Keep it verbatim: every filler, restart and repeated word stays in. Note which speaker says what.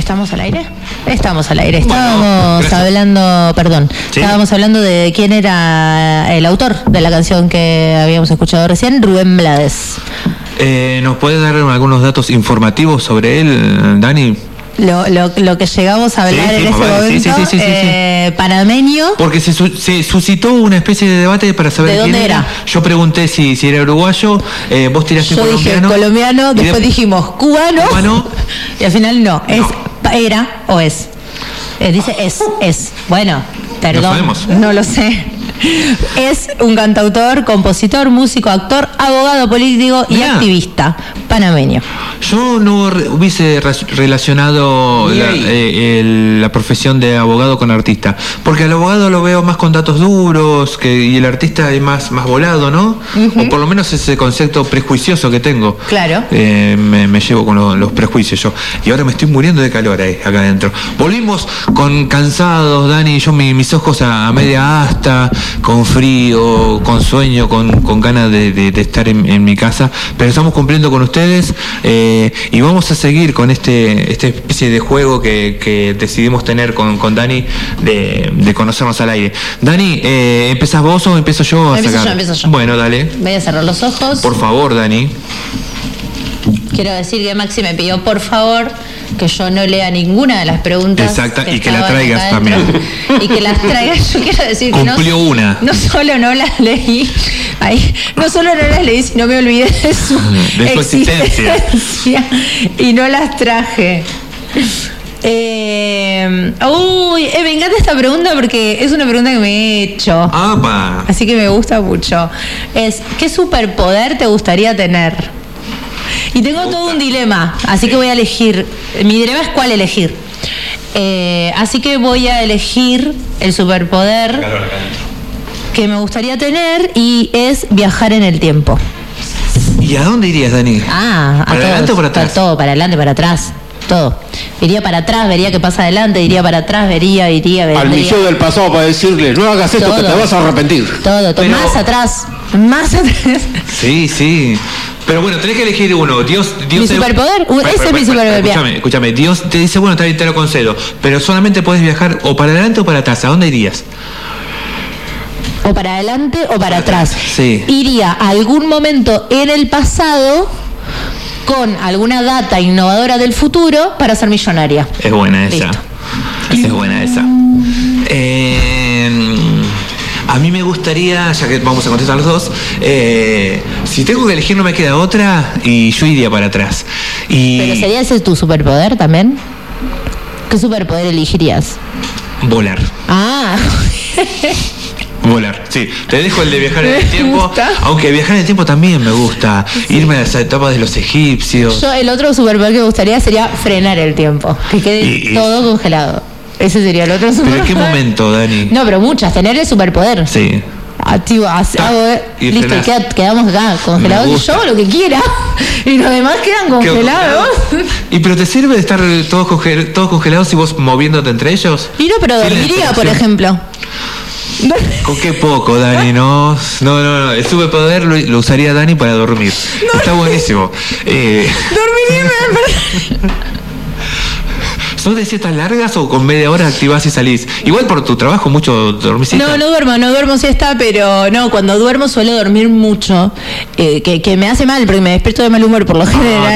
Speaker 1: ¿Estamos al aire? Estamos al aire. Estábamos bueno, hablando, perdón, ¿sí? Estábamos hablando de quién era el autor de la canción que habíamos escuchado recién, Rubén Blades.
Speaker 2: Eh, ¿Nos puedes dar algunos datos informativos sobre él, Dani?
Speaker 1: Lo, lo, lo que llegamos a hablar sí, sí, en ese momento, sí, sí, sí, sí, eh, sí. Panameño.
Speaker 2: Porque se, se suscitó una especie de debate para saber
Speaker 1: ¿de dónde
Speaker 2: quién era? era. Yo pregunté si, si era uruguayo, eh, vos tiraste
Speaker 1: Yo colombiano. Yo dije colombiano, después de... dijimos cubano, cubano, y al final no, es no. Era o es. Eh, dice es, es. Bueno, perdón, no, no lo sé. Es un cantautor, compositor, músico, actor, abogado político y Mirá. activista panameño.
Speaker 2: Yo no re- hubiese relacionado la, eh, el, la profesión de abogado con artista, porque al abogado lo veo más con datos duros que, y el artista es más, más volado, ¿no? Uh-huh. O por lo menos ese concepto prejuicioso que tengo.
Speaker 1: Claro.
Speaker 2: Eh, me, me llevo con lo, los prejuicios yo. Y ahora me estoy muriendo de calor ahí, acá adentro. Volvimos con cansados, Dani y yo, mi, mis ojos a, a media asta, con frío, con sueño, con, con ganas de, de, de estar en, en mi casa, pero estamos cumpliendo con ustedes eh, y vamos a seguir con este esta especie de juego que, que decidimos tener con, con Dani de, de conocernos al aire. Dani, eh, ¿empezás vos o empiezo yo a
Speaker 1: empiezo
Speaker 2: sacar?
Speaker 1: Yo, empiezo yo.
Speaker 2: Bueno, dale.
Speaker 1: Voy a cerrar los ojos.
Speaker 2: Por favor, Dani.
Speaker 1: Quiero decir que Maxi me pidió, por favor, que yo no lea ninguna de las preguntas.
Speaker 2: Exacto, y que la traigas también.
Speaker 1: Y que las traigas, yo quiero decir que
Speaker 2: Cumplió
Speaker 1: no,
Speaker 2: una.
Speaker 1: no solo no las leí, ay, no solo no las leí, sino me olvidé de su,
Speaker 2: de su existencia.
Speaker 1: existencia y no las traje. Eh, uy, eh, me encanta esta pregunta porque es una pregunta que me he hecho.
Speaker 2: ¡Apa!
Speaker 1: Así que me gusta mucho. Es, ¿qué superpoder te gustaría tener? Y tengo todo un dilema, así que voy a elegir. Mi dilema es cuál elegir. Eh, así que voy a elegir el superpoder que me gustaría tener y es viajar en el tiempo.
Speaker 2: ¿Y a dónde irías, Dani?
Speaker 1: Ah, a
Speaker 2: ¿Para
Speaker 1: todo,
Speaker 2: adelante o para atrás?
Speaker 1: Para todo, para adelante, para atrás. Todo. Iría para atrás, vería qué pasa adelante, iría para atrás, vería, iría, vería.
Speaker 3: Al millón del pasado para decirle, no hagas esto todo, que te vas a arrepentir.
Speaker 1: Todo, todo. Pero... más atrás, más atrás.
Speaker 2: Sí, sí. Pero bueno, tenés que elegir uno. Dios, Dios
Speaker 1: ¿Mi superpoder? Uh, ese es mi superpoder.
Speaker 2: Escúchame, escúchame. Dios te dice, bueno, te, te lo concedo, pero solamente podés viajar o para adelante o para atrás. ¿A dónde irías?
Speaker 1: O para adelante o para atrás.
Speaker 2: Sí.
Speaker 1: Iría a algún momento en el pasado con alguna data innovadora del futuro para ser millonaria.
Speaker 2: Es buena esa.
Speaker 1: Listo.
Speaker 2: Es buena esa. Eh, a mí me gustaría, ya que vamos a contestar los dos, eh, si tengo que elegir no me queda otra y yo iría para atrás. Y
Speaker 1: ¿pero sería ese tu superpoder también? ¿Qué superpoder elegirías?
Speaker 2: Volar.
Speaker 1: Ah.
Speaker 2: Volar, sí. Te dejo el de viajar en el
Speaker 1: ¿Me
Speaker 2: tiempo.
Speaker 1: gusta?
Speaker 2: Aunque viajar en el tiempo también me gusta. Sí. Irme a las etapas de los egipcios.
Speaker 1: Yo el otro superpoder que me gustaría sería frenar el tiempo. Que quede y, todo y... congelado. Ese sería el otro superpoder.
Speaker 2: ¿Pero en qué momento, Dani?
Speaker 1: No, pero muchas. Tener el superpoder.
Speaker 2: Sí.
Speaker 1: Activo, hago, y listo, queda, quedamos acá congelados y yo hago lo que quiera y los demás quedan congelados.
Speaker 2: ¿Y pero te sirve de estar todos, congel- todos congelados y vos moviéndote entre ellos?
Speaker 1: Y no, pero dormiría, por ejemplo.
Speaker 2: Con qué poco, Dani, no, no, no, no. El superpoder lo, lo usaría Dani para dormir. No. Está buenísimo. Eh...
Speaker 1: Dormiría.
Speaker 2: ¿Son de siestas largas o con media hora activás y salís? Igual por tu trabajo mucho dormís.
Speaker 1: No, no duermo, no duermo siesta, pero no, cuando duermo suelo dormir mucho, eh, que, que me hace mal porque me despierto de mal humor por lo general.